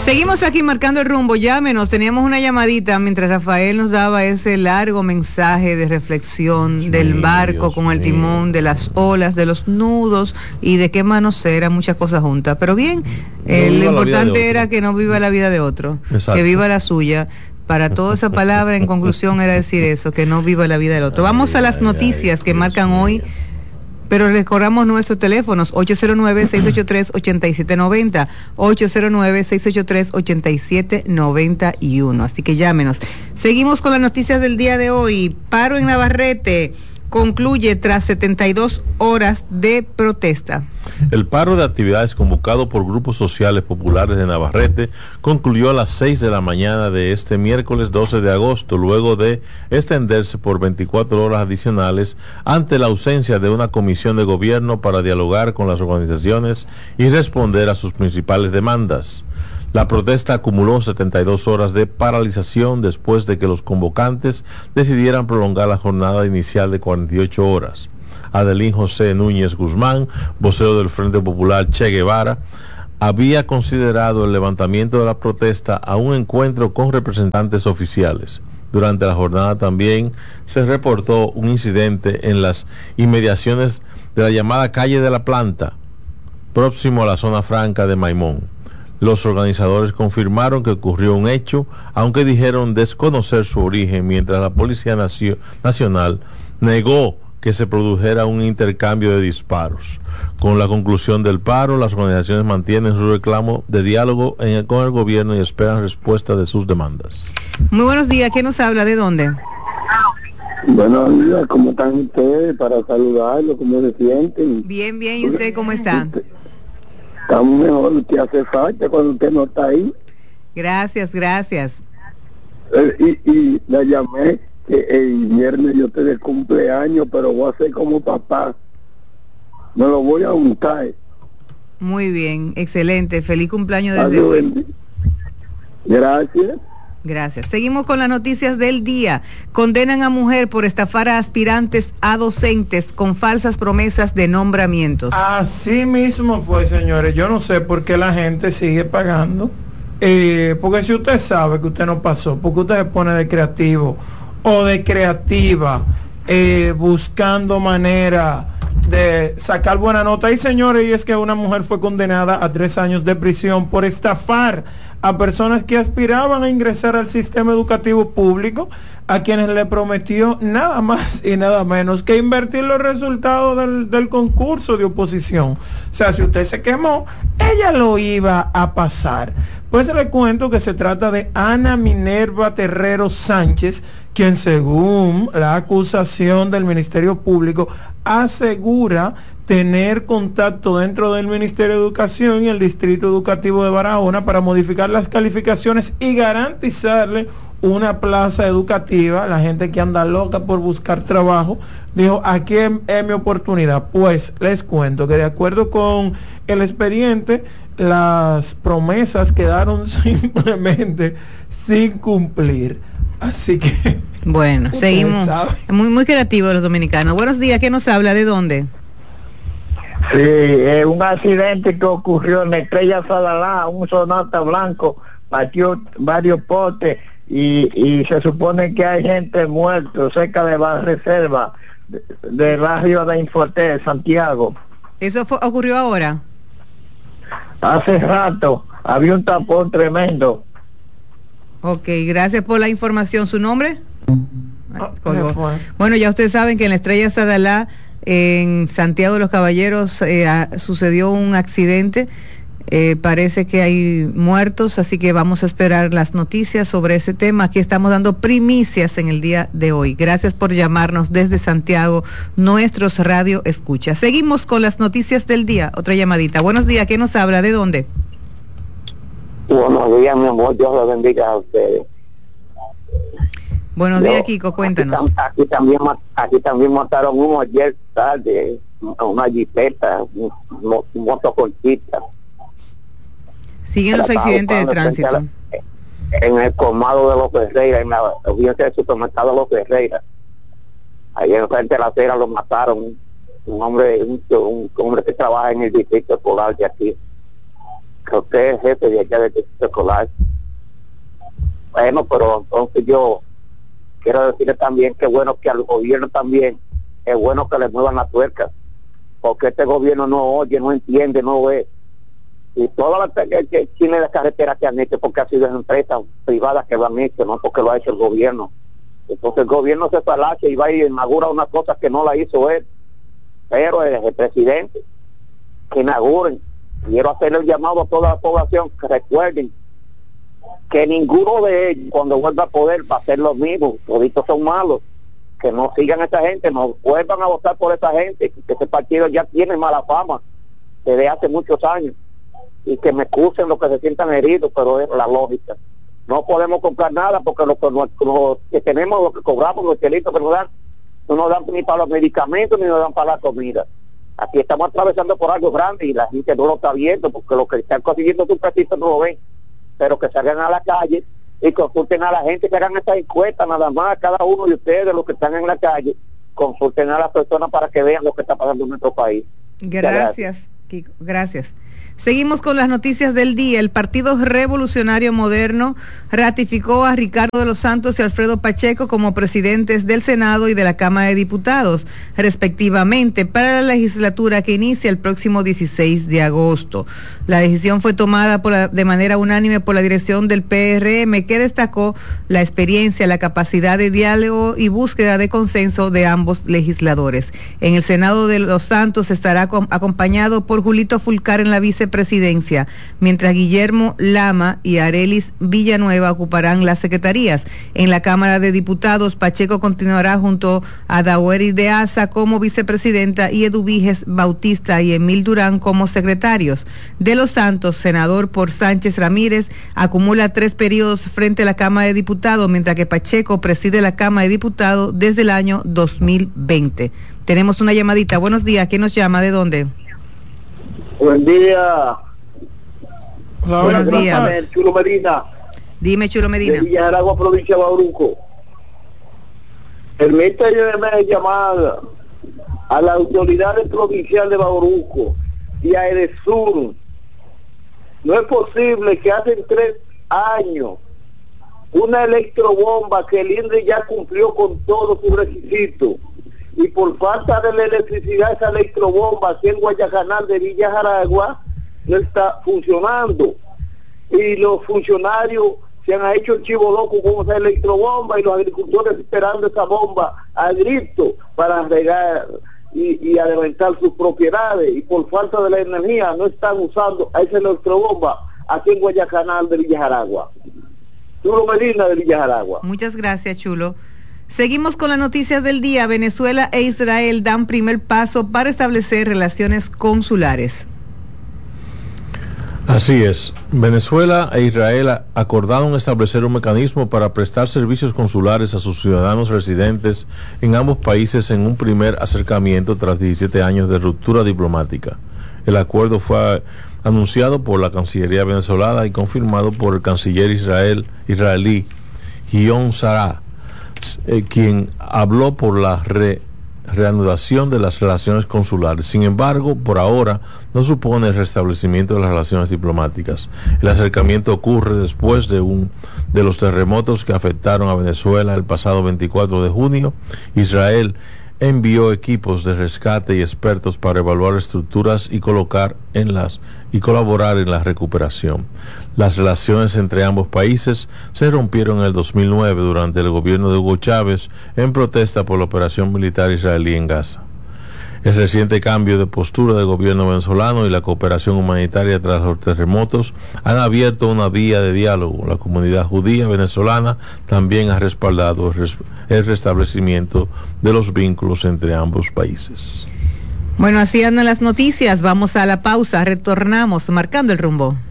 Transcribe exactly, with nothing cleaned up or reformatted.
Seguimos aquí marcando el rumbo, llámenos, teníamos una llamadita mientras Rafael nos daba ese largo mensaje de reflexión Dios del barco Dios con el timón, mío. De las olas, de los nudos y de qué manos era, muchas cosas juntas. Pero bien, no eh, lo importante era que no viva la vida de otro, Exacto. que viva la suya. Para toda esa palabra, en conclusión, era decir eso, que no viva la vida del otro. Vamos a las noticias que marcan hoy. Pero recordamos nuestros teléfonos, ocho cero nueve, seis ocho tres, ocho siete nueve cero, ocho cero nueve, seis ocho tres, ocho siete nueve uno. Así que llámenos. Seguimos con las noticias del día de hoy. Paro en Navarrete concluye tras setenta y dos horas de protesta. El paro de actividades convocado por grupos sociales populares de Navarrete concluyó a las seis de la mañana de este miércoles doce de agosto, luego de extenderse por veinticuatro horas adicionales ante la ausencia de una comisión de gobierno para dialogar con las organizaciones y responder a sus principales demandas. La protesta acumuló setenta y dos horas de paralización después de que los convocantes decidieran prolongar la jornada inicial de cuarenta y ocho horas. Adelín José Núñez Guzmán, vocero del Frente Popular Che Guevara, había considerado el levantamiento de la protesta a un encuentro con representantes oficiales. Durante la jornada también se reportó un incidente en las inmediaciones de la llamada calle de la Planta, próximo a la zona franca de Maimón. Los organizadores confirmaron que ocurrió un hecho, aunque dijeron desconocer su origen, mientras la Policía Nacio- Nacional negó que se produjera un intercambio de disparos. Con la conclusión del paro, las organizaciones mantienen su reclamo de diálogo en el, con el gobierno y esperan respuesta de sus demandas. Muy buenos días, ¿quién nos habla? ¿De dónde? Buenos días, ¿cómo están ustedes? Para saludarlos, ¿cómo se sienten? Bien, bien, ¿y usted cómo está? Estamos mejor, usted hace falta cuando usted no está ahí. Gracias, gracias. Eh, y, y la llamé que el viernes yo te de cumpleaños, pero voy a ser como papá. Me lo voy a untar. Muy bien, excelente. Feliz cumpleaños desde hoy. Gracias. Gracias. Seguimos con las noticias del día. Condenan a mujer por estafar a aspirantes a docentes con falsas promesas de nombramientos. Así mismo fue, señores. Yo no sé por qué la gente sigue pagando. Eh, porque si usted sabe que usted no pasó, porque usted se pone de creativo o de creativa, eh, buscando manera de sacar buena nota. Y señores, y es que una mujer fue condenada a tres años de prisión por estafar a personas que aspiraban a ingresar al sistema educativo público, a quienes le prometió nada más y nada menos que invertir los resultados del, del concurso de oposición. O sea, si usted se quemó, ella lo iba a pasar. Pues le cuento que se trata de Ana Minerva Terrero Sánchez, quien según la acusación del Ministerio Público asegura tener contacto dentro del Ministerio de Educación y el Distrito Educativo de Barahona para modificar las calificaciones y garantizarle una plaza educativa. La gente que anda loca por buscar trabajo dijo, aquí es, es mi oportunidad. Pues les cuento que de acuerdo con el expediente, las promesas quedaron simplemente sin cumplir. Así que bueno, seguimos. Muy muy creativos los dominicanos. Buenos días, ¿quién nos habla? ¿De dónde? Sí, eh, un accidente que ocurrió en la Estrella Sadalá, un Sonata blanco partió varios potes y, y se supone que hay gente muerta cerca de la reserva de, de barrio de Infoté, Santiago. ¿Eso fue, ocurrió ahora? Hace rato, había un tapón tremendo. Ok, gracias por la información. ¿Su nombre? Oh, bueno, ya ustedes saben que en la Estrella Sadalá, en Santiago de los Caballeros, eh, a, sucedió un accidente. Eh, parece que hay muertos, así que vamos a esperar las noticias sobre ese tema. Aquí estamos dando primicias en el día de hoy. Gracias por llamarnos desde Santiago, nuestros radio escucha. Seguimos con las noticias del día. Otra llamadita. Buenos días, ¿quién nos habla? ¿De dónde? Buenos días, mi amor, Dios los bendiga a ustedes. Buenos días, Kiko, cuéntanos. Aquí, aquí también aquí también mataron uno ayer tarde, una jipeta, un, un motoconchista. Siguen los accidentes de tránsito. En el colmado de los Ferreira, en la audiencia del supermercado de los Ferreira. Allí en frente de la acera lo mataron. Un hombre, un, un hombre que trabaja en el distrito escolar de aquí. que usted es jefe de allá del distrito escolar. Bueno, pero entonces yo quiero decirle también que es bueno que al gobierno también, es bueno que le muevan la tuerca, porque este gobierno no oye, no entiende, no ve. Y todas las chines de carretera que han hecho, porque ha sido empresas privadas que lo han hecho, no porque lo ha hecho el gobierno. Entonces el gobierno se falacia y va y inaugura una cosa que no la hizo él, pero es el presidente, que inauguren. Quiero hacerle el llamado a toda la población que recuerden que ninguno de ellos cuando vuelva a poder va a ser lo mismo, toditos son malos, que no sigan a esa gente, no vuelvan a votar por esa gente, que ese partido ya tiene mala fama desde hace muchos años, y que me excusen los que se sientan heridos, pero es la lógica. No podemos comprar nada porque lo que, lo, lo que tenemos, lo que cobramos, los chelitos que nos dan, no nos dan ni para los medicamentos ni nos dan para la comida. Aquí estamos atravesando por algo grande y la gente no lo está viendo porque lo que están consiguiendo sus pesitos no lo ven, pero que salgan a la calle y consulten a la gente, que hagan esta encuesta nada más, cada uno de ustedes, los que están en la calle, consulten a las personas para que vean lo que está pasando en nuestro país. Gracias, Kiko, gracias. Seguimos con las noticias del día. El Partido Revolucionario Moderno ratificó a Ricardo de los Santos y Alfredo Pacheco como presidentes del Senado y de la Cámara de Diputados, respectivamente, para la legislatura que inicia el próximo dieciséis de agosto. La decisión fue tomada por la, de manera unánime por la dirección del P R M, que destacó la experiencia, la capacidad de diálogo y búsqueda de consenso de ambos legisladores. En el Senado de los Santos estará acompañado por Julito Fulcar en la vice presidencia, mientras Guillermo Lama y Arelis Villanueva ocuparán las secretarías. En la Cámara de Diputados, Pacheco continuará junto a Daueri de Asa como vicepresidenta y Eduviges Bautista y Emil Durán como secretarios. De los Santos, senador por Sánchez Ramírez, acumula tres periodos frente a la Cámara de Diputados, mientras que Pacheco preside la Cámara de Diputados desde el año dos mil veinte. Tenemos una llamadita. Buenos días. ¿Quién nos llama? ¿De dónde? Buen día. Hola, buenos días. Chulo Medina. Dime, Chulo Medina. De Villaragua, provincia de Bauruco. Permítame llamar a la autoridad provincial de Bauruco y a Edesur. No es posible que hace tres años una electrobomba que el I N D R I ya cumplió con todos sus requisitos, y por falta de la electricidad esa electrobomba aquí en Guayacanal de Villa Jaragua no está funcionando, y los funcionarios se han hecho chivo loco con esa electrobomba y los agricultores esperando esa bomba a grito para regar y, y alimentar sus propiedades, y por falta de la energía no están usando a esa electrobomba aquí en Guayacanal de Villa Jaragua. Chulo Medina de Villa Jaragua. Muchas gracias, Chulo. Seguimos con las noticias del día. Venezuela e Israel dan primer paso para establecer relaciones consulares. Así es. Venezuela e Israel acordaron establecer un mecanismo para prestar servicios consulares a sus ciudadanos residentes en ambos países en un primer acercamiento tras diecisiete años de ruptura diplomática. El acuerdo fue anunciado por la Cancillería venezolana y confirmado por el canciller israel, israelí Gideon Saar, Eh, quien habló por la re, reanudación de las relaciones consulares. Sin embargo, por ahora no supone el restablecimiento de las relaciones diplomáticas. El acercamiento ocurre después de un de los terremotos que afectaron a Venezuela el pasado veinticuatro de junio. Israel envió equipos de rescate y expertos para evaluar estructuras y colocar en las y colaborar en la recuperación. Las relaciones entre ambos países se rompieron en el dos mil nueve durante el gobierno de Hugo Chávez en protesta por la operación militar israelí en Gaza. El reciente cambio de postura del gobierno venezolano y la cooperación humanitaria tras los terremotos han abierto una vía de diálogo. La comunidad judía venezolana también ha respaldado el restablecimiento de los vínculos entre ambos países. Bueno, así andan las noticias. Vamos a la pausa, retornamos marcando el rumbo.